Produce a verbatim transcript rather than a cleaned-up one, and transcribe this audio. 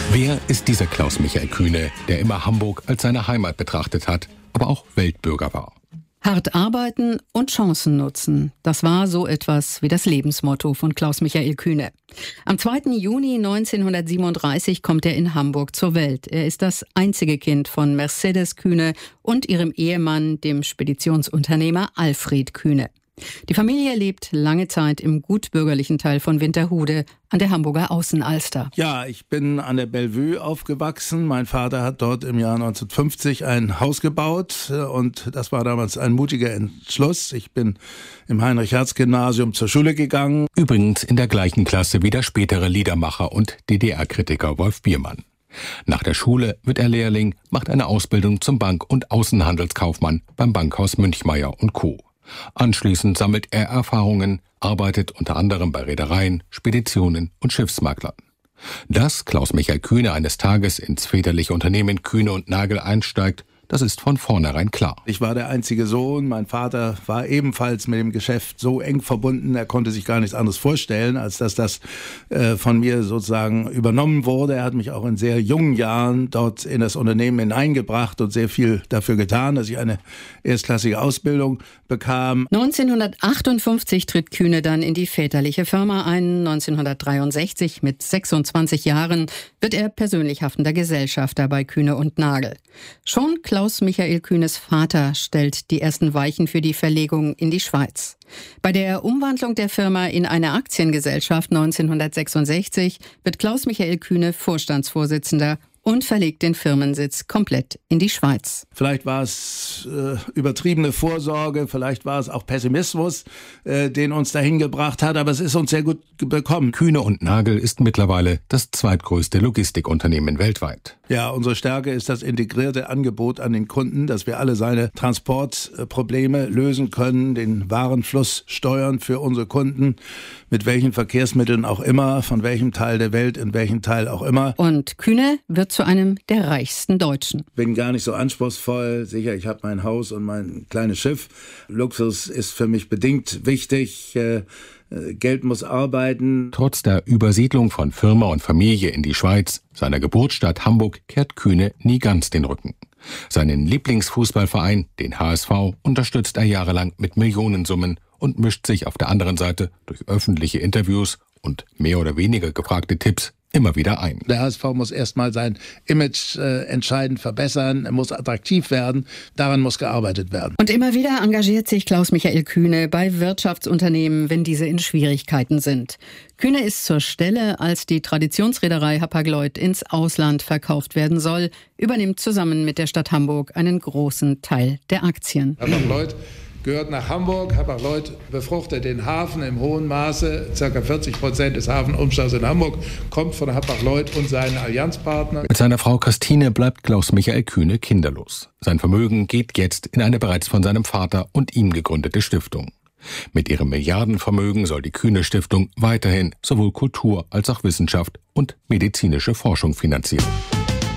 Wer ist dieser Klaus-Michael Kühne, der immer Hamburg als seine Heimat betrachtet hat, aber auch Weltbürger war? Hart arbeiten und Chancen nutzen. Das war so etwas wie das Lebensmotto von Klaus-Michael Kühne. Am zweiten Juni neunzehnhundertsiebenunddreißig kommt er in Hamburg zur Welt. Er ist das einzige Kind von Mercedes Kühne und ihrem Ehemann, dem Speditionsunternehmer Alfred Kühne. Die Familie lebt lange Zeit im gutbürgerlichen Teil von Winterhude an der Hamburger Außenalster. Ja, ich bin an der Bellevue aufgewachsen. Mein Vater hat dort im Jahr neunzehnhundertfünfzig ein Haus gebaut und das war damals ein mutiger Entschluss. Ich bin im Heinrich-Hertz-Gymnasium zur Schule gegangen. Übrigens in der gleichen Klasse wie der spätere Liedermacher und D D R-Kritiker Wolf Biermann. Nach der Schule wird er Lehrling, macht eine Ausbildung zum Bank- und Außenhandelskaufmann beim Bankhaus Münchmeyer und Co. Anschließend sammelt er Erfahrungen, arbeitet unter anderem bei Reedereien, Speditionen und Schiffsmaklern. Dass Klaus-Michael Kühne eines Tages ins väterliche Unternehmen Kühne und Nagel einsteigt, das ist von vornherein klar. Ich war der einzige Sohn, mein Vater war ebenfalls mit dem Geschäft so eng verbunden, er konnte sich gar nichts anderes vorstellen, als dass das äh, von mir sozusagen übernommen wurde. Er hat mich auch in sehr jungen Jahren dort in das Unternehmen hineingebracht und sehr viel dafür getan, dass ich eine erstklassige Ausbildung bekam. neunzehnhundertachtundfünfzig tritt Kühne dann in die väterliche Firma ein. neunzehnhundertdreiundsechzig, mit sechsundzwanzig Jahren, wird er persönlich haftender Gesellschafter bei Kühne und Nagel. Schon Klaus-Michael Kühnes Vater stellt die ersten Weichen für die Verlegung in die Schweiz. Bei der Umwandlung der Firma in eine Aktiengesellschaft neunzehnhundertsechsundsechzig wird Klaus-Michael Kühne Vorstandsvorsitzender und verlegt den Firmensitz komplett in die Schweiz. Vielleicht war es äh, übertriebene Vorsorge, vielleicht war es auch Pessimismus, äh, den uns dahin gebracht hat, aber es ist uns sehr gut bekommen. Kühne und Nagel ist mittlerweile das zweitgrößte Logistikunternehmen weltweit. Ja, unsere Stärke ist das integrierte Angebot an den Kunden, dass wir alle seine Transportprobleme lösen können, den Warenfluss steuern für unsere Kunden, mit welchen Verkehrsmitteln auch immer, von welchem Teil der Welt, in welchem Teil auch immer. Und Kühne wird zu einem der reichsten Deutschen. Bin gar nicht so anspruchsvoll. Sicher, ich habe mein Haus und mein kleines Schiff. Luxus ist für mich bedingt wichtig. Äh, Geld muss arbeiten. Trotz der Übersiedlung von Firma und Familie in die Schweiz, seiner Geburtsstadt Hamburg, kehrt Kühne nie ganz den Rücken. Seinen Lieblingsfußballverein, den H S V, unterstützt er jahrelang mit Millionensummen und mischt sich auf der anderen Seite durch öffentliche Interviews und mehr oder weniger gefragte Tipps immer wieder ein. Der H S V muss erstmal sein Image äh, entscheidend verbessern, er muss attraktiv werden, daran muss gearbeitet werden. Und immer wieder engagiert sich Klaus-Michael Kühne bei Wirtschaftsunternehmen, wenn diese in Schwierigkeiten sind. Kühne ist zur Stelle, als die Traditionsreederei Hapag-Lloyd ins Ausland verkauft werden soll, übernimmt zusammen mit der Stadt Hamburg einen großen Teil der Aktien. Hapag-Lloyd gehört nach Hamburg. Hapag-Lloyd befruchtet den Hafen im hohen Maße. Circa vierzig Prozent des Hafenumschlags in Hamburg kommt von Hapag-Lloyd und seinen Allianzpartnern. Mit seiner Frau Christine bleibt Klaus-Michael Kühne kinderlos. Sein Vermögen geht jetzt in eine bereits von seinem Vater und ihm gegründete Stiftung. Mit ihrem Milliardenvermögen soll die Kühne Stiftung weiterhin sowohl Kultur als auch Wissenschaft und medizinische Forschung finanzieren.